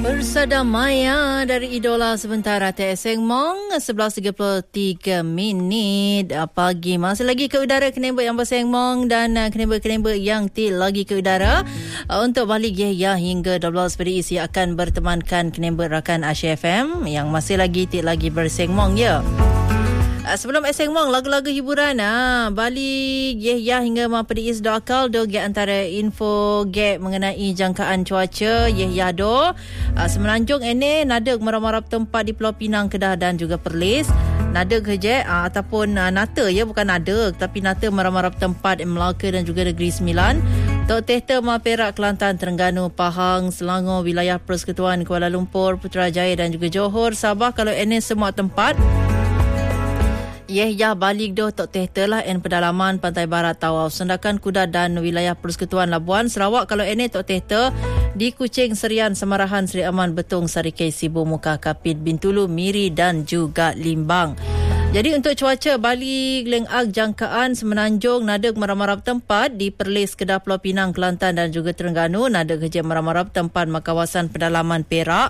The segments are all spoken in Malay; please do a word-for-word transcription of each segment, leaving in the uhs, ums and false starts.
Bersada Maya dari Idola sementara T S Seng Mong sebelas tiga puluh tiga minit pagi. Masih lagi ke udara Kenembek yang berseng Mong dan Kenembek-Kenembek yang til lagi ke udara. Untuk balik ya hingga dua belas P D I S akan bertemankan Kenembek rakan Asia F M yang masih lagi til lagi berseng Mong ya. Sebelum Eseng Mong, lagu-lagu hiburan ah, balik ye ya hingga ma P D I S do akal do ge antara info ge mengenai jangkaan cuaca ye ya do uh, semenanjung ini nada marap-marap tempat di Pulau Pinang, Kedah dan juga Perlis. Nada kerja uh, ataupun uh, nata ya, bukan nada tapi nata marap-marap tempat di Melaka dan juga Negeri Sembilan. Tok Tehta Ma Perak, Kelantan, Terengganu, Pahang, Selangor, wilayah Persekutuan Kuala Lumpur, Putrajaya dan juga Johor, Sabah. Kalau ini semua tempat Yeh ya balik doh Tok Tehta lah en pedalaman pantai barat Tawau, Sendakan, Kuda dan wilayah Persekutuan Labuan, Sarawak. Kalau ini Tok Tehta di Kuching, Serian, Semarahan, Seri Aman, Betong, Sarikei, Sibu, Muka, Kapit, Bintulu, Miri dan juga Limbang. Jadi untuk cuaca balik lengak jangkaan semenanjung nada marap-marap tempat di Perlis, Kedah, Pulau Pinang, Kelantan dan juga Terengganu. Nada kerja marap-marap tempat kawasan pedalaman Perak,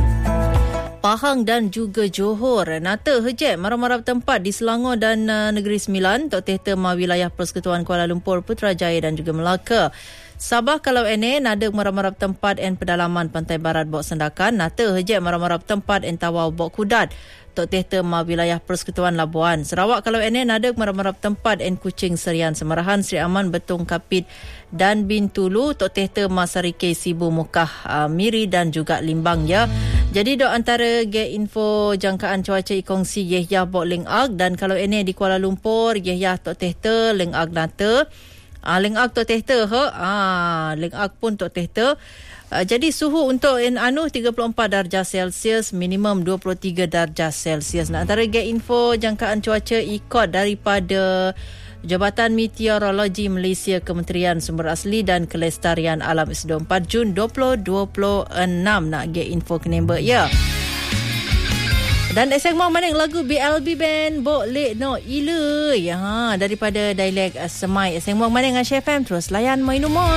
Pahang dan juga Johor. Nata hejek marap-marap tempat di Selangor dan uh, Negeri Sembilan, Tok Tehta ma wilayah Persekutuan Kuala Lumpur, Putrajaya dan juga Melaka. Sabah kalau ini nada marap-marap tempat en pedalaman pantai barat Bok Sendakan. Nata hejek marap-marap tempat en Tawau Bok Kudat, Tok Tehta ma wilayah Persekutuan Labuan. Sarawak kalau ini nada marap-marap tempat en Kuching, Serian, Semarahan, Seri Aman, Betong, Kapit dan Bintulu, Tok Tehta ma Sarikei, Sibu, Mukah, uh, Miri dan juga Limbang ya. Jadi dok antara ge info jangkaan cuaca ikongsi yeh ya bok lengak. Dan kalau ini di Kuala Lumpur yeh ya Tok Tehta lengak nata. Ah lengak Tok Tehta he. Ah lengak pun Tok Tehta. Uh, jadi suhu untuk en anu tiga puluh empat darjah Celsius, minimum dua puluh tiga darjah Celsius. Nah, antara ge info jangkaan cuaca ikut daripada Jabatan Meteorologi Malaysia, Kementerian Sumber Asli dan Kelestarian Alam S dua puluh empat Jun dua ribu dua puluh enam. Nak get info Kenembek ya. Dan eseng mau maning lagu B L B Band Boleh No Ila ya, daripada dialek Semai. Eseng mau maning Asia F M terus layan main umur.